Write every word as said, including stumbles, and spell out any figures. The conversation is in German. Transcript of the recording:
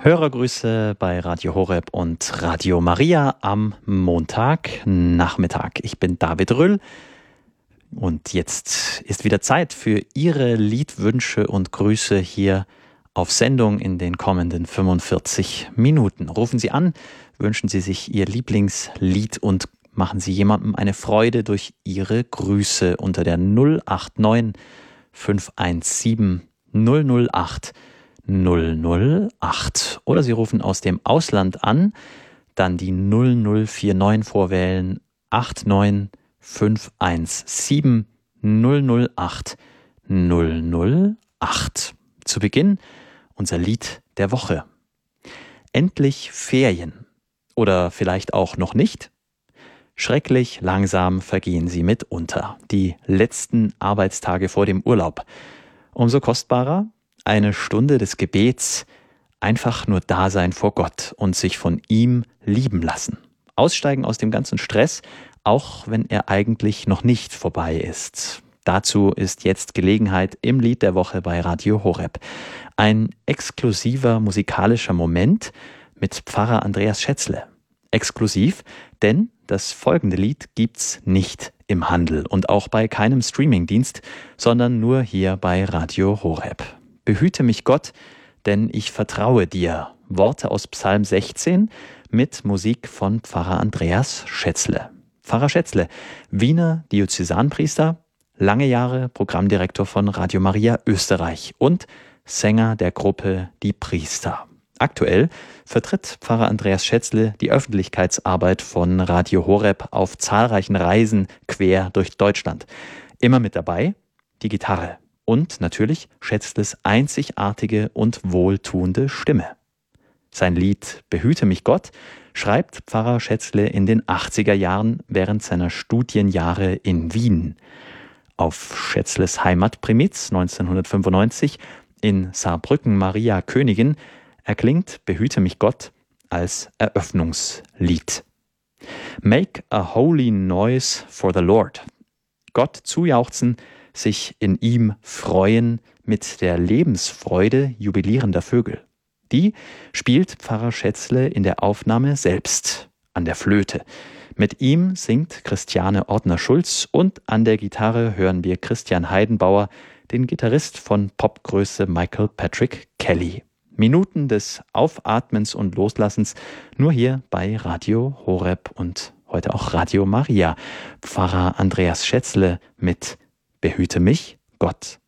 Hörergrüße bei Radio Horeb und Radio Maria am Montagnachmittag. Ich bin David Rüll und jetzt ist wieder Zeit für Ihre Liedwünsche und Grüße hier auf Sendung in den kommenden fünfundvierzig Minuten. Rufen Sie an, wünschen Sie sich Ihr Lieblingslied und machen Sie jemandem eine Freude durch Ihre Grüße unter der null acht neun fünf eins sieben null null acht null null acht. Oder Sie rufen aus dem Ausland an, dann die null null vier neun vorwählen, acht neun fünf eins sieben null null acht null null acht. Zu Beginn unser Lied der Woche. Endlich Ferien. Oder vielleicht auch noch nicht? Schrecklich langsam vergehen sie mitunter, die letzten Arbeitstage vor dem Urlaub. Umso kostbarer eine Stunde des Gebets, einfach nur da sein vor Gott und sich von ihm lieben lassen. Aussteigen aus dem ganzen Stress, auch wenn er eigentlich noch nicht vorbei ist. Dazu ist jetzt Gelegenheit im Lied der Woche bei Radio Horeb. Ein exklusiver musikalischer Moment mit Pfarrer Andreas Schätzle. Exklusiv, denn das folgende Lied gibt's nicht im Handel und auch bei keinem Streamingdienst, sondern nur hier bei Radio Horeb. Behüte mich Gott, denn ich vertraue dir. Worte aus Psalm sechzehn mit Musik von Pfarrer Andreas Schätzle. Pfarrer Schätzle, Wiener Diözesanpriester, lange Jahre Programmdirektor von Radio Maria Österreich und Sänger der Gruppe Die Priester. Aktuell vertritt Pfarrer Andreas Schätzle die Öffentlichkeitsarbeit von Radio Horeb auf zahlreichen Reisen quer durch Deutschland. Immer mit dabei die Gitarre. Und natürlich Schätzles einzigartige und wohltuende Stimme. Sein Lied Behüte mich Gott schreibt Pfarrer Schätzle in den achtziger Jahren während seiner Studienjahre in Wien. Auf Schätzles Heimatprimitz neunzehnhundertfünfundneunzig in Saarbrücken Maria Königin erklingt Behüte mich Gott als Eröffnungslied. Make a holy noise for the Lord. Gott zujauchzen, sich in ihm freuen mit der Lebensfreude jubilierender Vögel. Die spielt Pfarrer Schätzle in der Aufnahme selbst an der Flöte. Mit ihm singt Christiane Ortner-Schulz und an der Gitarre hören wir Christian Heidenbauer, den Gitarrist von Popgröße Michael Patrick Kelly. Minuten des Aufatmens und Loslassens nur hier bei Radio Horeb und heute auch Radio Maria. Pfarrer Andreas Schätzle mit Behüte mich Gott.